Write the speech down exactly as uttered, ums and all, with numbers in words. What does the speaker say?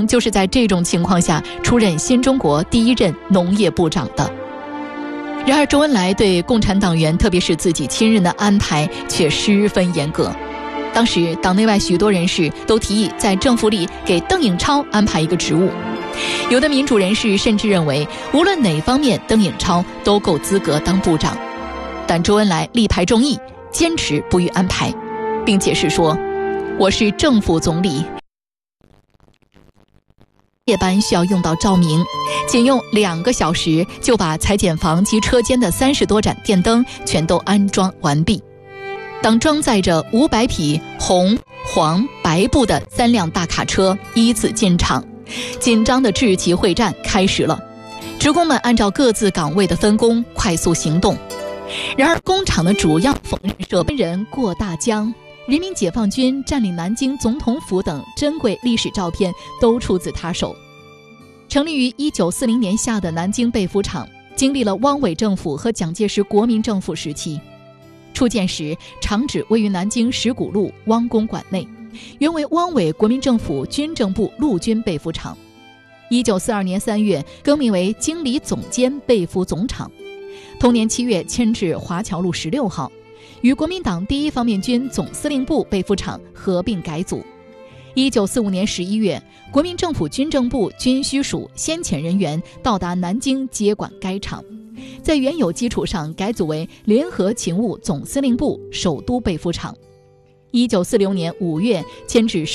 能就是在这种情况下出任新中国第一任农业部长的。然而周恩来对共产党员，特别是自己亲人的安排却十分严格。当时党内外许多人士都提议在政府里给邓颖超安排一个职务，有的民主人士甚至认为无论哪方面邓颖超都够资格当部长。但周恩来力排众议，坚持不予安排，并解释说，我是政府总理，夜班需要用到照明，仅用两个小时就把裁剪房及车间的三十多盏电灯全都安装完毕。当装载着五百匹红、黄、白布的三辆大卡车依次进场，紧张的制旗会战开始了。职工们按照各自岗位的分工快速行动。然而工厂的主要缝纫社人过大江、人民解放军占领南京总统府等珍贵历史照片都出自他手。成立于一九四零年夏的南京被服厂，经历了汪伪政府和蒋介石国民政府时期。初建时，厂址位于南京石鼓路汪公馆内，原为汪伪国民政府军政部陆军被服厂。一九四二年三月更名为经理总监被服总厂。同年七月迁至华侨路十六号，与国民党第一方面军总司令部被服厂合并改组。一九四五年十一月，国民政府军政部军需署先遣人员到达南京接管该厂，在原有基础上改组为联合勤务总司令部首都被服厂。一九四六年五月迁至